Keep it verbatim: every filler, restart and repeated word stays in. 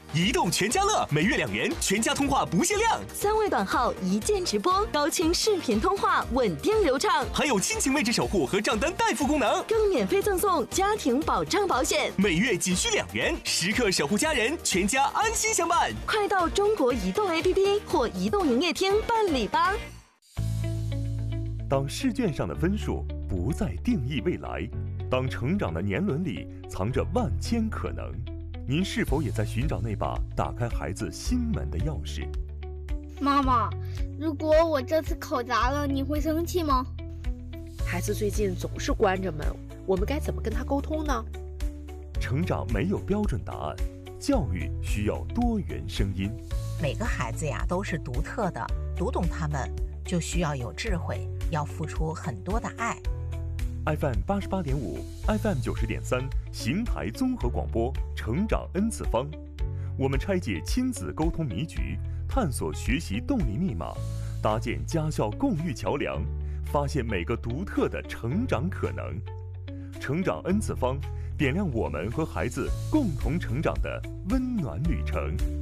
移动全家乐每月两元，全家通话不限量， 三位短号一键直播，高清视频通话稳定流畅， 还有亲情位置守护和账单代付功能， 更免费赠送家庭保障保险， 每月仅需两元，时刻守护家人，全家安心相伴。 快到中国移动 A P P 或移动营业厅办理吧。 当试卷上的分数不再定义未来，当成长的年轮里藏着万千可能，您是否也在寻找那把打开孩子心门的钥匙？ 妈妈，如果我这次考砸了，你会生气吗？ 孩子最近总是关着门，我们该怎么跟他沟通呢？ 成长没有标准答案，教育需要多元声音。 每个孩子呀都是独特的，读懂他们就需要有智慧，要付出很多的爱。 F M 八十八点五 ，F M 九十点三，邢台综合广播，成长 N 次方。我们拆解亲子沟通迷局，探索学习动力密码，搭建家校共育桥梁，发现每个独特的成长可能。成长 N 次方，点亮我们和孩子共同成长的温暖旅程。